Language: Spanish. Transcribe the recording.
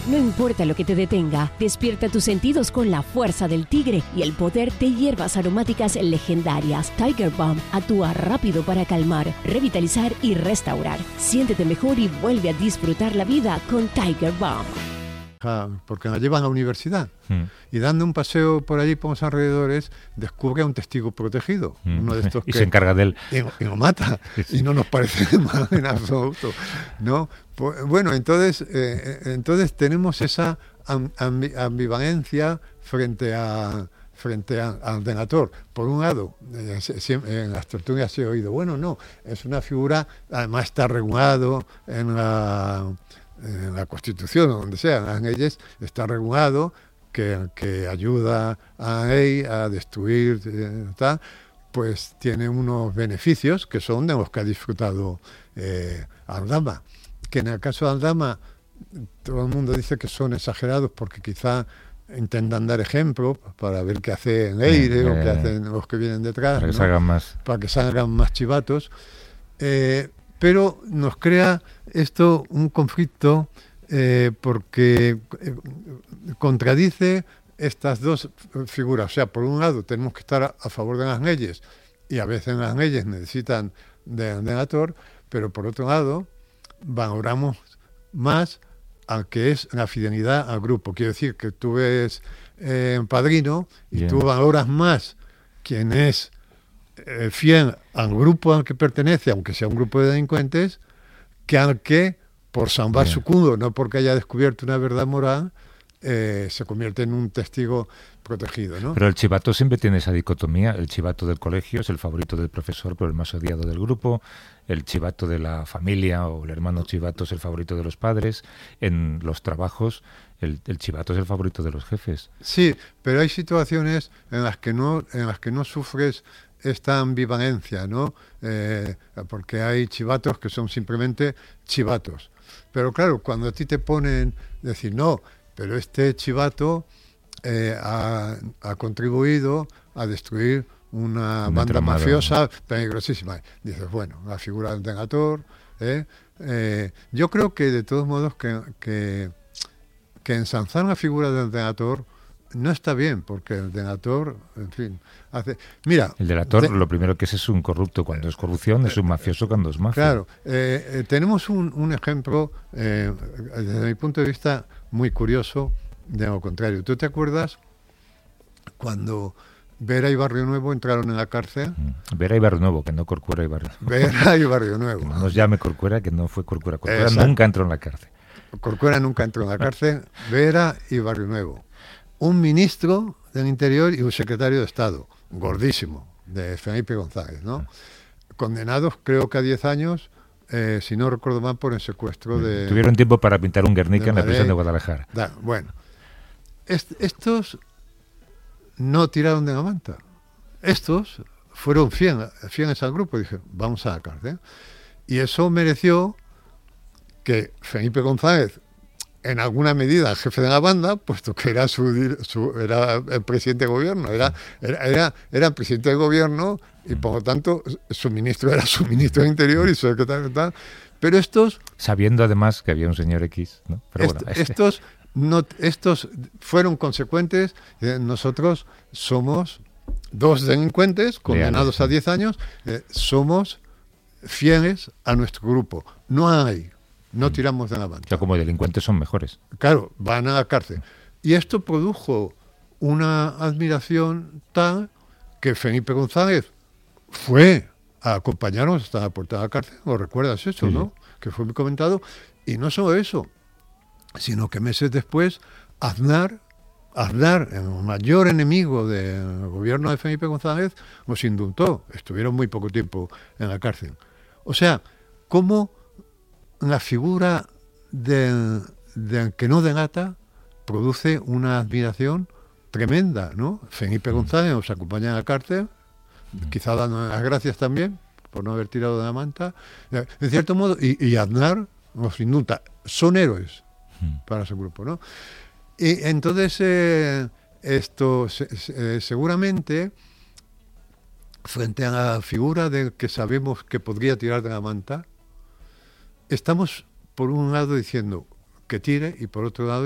No importa lo que te detenga, despierta tus sentidos con la fuerza del tigre y el poder de hierbas aromáticas legendarias. Tiger Balm actúa rápido para calmar, revitalizar y restaurar. Siéntete mejor y vuelve a disfrutar la vida con Tiger Balm. Porque la llevan a la universidad y dando un paseo por allí por los alrededores descubre a un testigo protegido, uno de estos y se encarga de él y lo mata y no nos parece mal en absoluto, ¿no? Pues, bueno, entonces tenemos esa ambivalencia frente al Denator. Por un lado, en las tertulias se ha oído, bueno, no, es una figura, además está regulado en la Constitución o donde sea, en las leyes, está regulado que ayuda a la ley a destruir, tal, pues tiene unos beneficios que son de los que ha disfrutado Aldama. Que en el caso de Aldama, todo el mundo dice que son exagerados porque quizá intentan dar ejemplo para ver qué hace en Leire o qué hacen los que vienen detrás, para que ¿no? salgan más. Para que salgan más chivatos. Pero nos crea esto un conflicto porque contradice estas dos figuras. O sea, por un lado tenemos que estar a favor de las leyes y a veces las leyes necesitan del Denator, pero por otro lado valoramos más al que es la fidelidad al grupo. Quiero decir que tú ves Padrino y tú valoras más quien es fiel al grupo al que pertenece, aunque sea un grupo de delincuentes, que al que, por salvar su culo, no porque haya descubierto una verdad moral, se convierte en un testigo protegido, ¿no? Pero el chivato siempre tiene esa dicotomía. El chivato del colegio es el favorito del profesor, pero el más odiado del grupo. El chivato de la familia o el hermano chivato es el favorito de los padres. En los trabajos, el chivato es el favorito de los jefes. Sí, pero hay situaciones en las que no sufres esta ambivalencia, ¿no? Porque hay chivatos que son simplemente chivatos. Pero claro, cuando a ti te ponen decir, no, pero este chivato ha contribuido a destruir una banda mafiosa peligrosísima. Dices, bueno, la figura del Denator. Yo creo que de todos modos que ensalzar la figura del Denator no está bien, porque el Denator, en fin, hace... Mira... El Denator, lo primero que es un corrupto cuando es corrupción, es un mafioso cuando es mafia. Claro, tenemos un ejemplo, desde mi punto de vista, muy curioso, de lo contrario. ¿Tú te acuerdas cuando Vera y Barrio Nuevo entraron en la cárcel? Vera y Barrio Nuevo, que no Corcuera y Barrio Nuevo. Vera y Barrio Nuevo. Que no nos llame Corcuera, que no fue Corcuera. Corcuera nunca entró en la cárcel. Corcuera nunca entró en la cárcel. Vera y Barrio Nuevo. Un ministro del Interior y un secretario de Estado, gordísimo, de Felipe González, ¿no? Condenados, creo que a 10 años, si no recuerdo mal, por el secuestro de... Tuvieron tiempo para pintar un Guernica en la prisión de Guadalajara. Bueno, estos no tiraron de la manta. Estos fueron fieles al grupo y dijeron, vamos a la cárcel. Y eso mereció que Felipe González, en alguna medida el jefe de la banda, puesto que era era el presidente de gobierno, era el presidente del gobierno y por lo tanto su ministro era su ministro de Interior y su secretario tal. Pero estos... Sabiendo además que había un señor X, ¿no? Pero estos fueron consecuentes. Nosotros somos dos delincuentes condenados a 10 años, somos fieles a nuestro grupo. No tiramos de la manta. O sea, como delincuentes son mejores. Claro, van a la cárcel. Y esto produjo una admiración tal que Felipe González fue a acompañarnos hasta la puerta de la cárcel. ¿Lo recuerdas eso, sí, no? Que fue muy comentado. Y no solo eso, sino que meses después, Aznar, el mayor enemigo del gobierno de Felipe González, los indultó. Estuvieron muy poco tiempo en la cárcel. O sea, ¿cómo la figura del que no delata produce una admiración tremenda, ¿no? Felipe González nos acompaña a la cárcel, quizá dando las gracias también por no haber tirado de la manta, en cierto modo, y Aznar nos indulta. Son héroes para su grupo, ¿no? Y entonces esto seguramente, frente a la figura del que sabemos que podría tirar de la manta, estamos por un lado diciendo que tire y por otro lado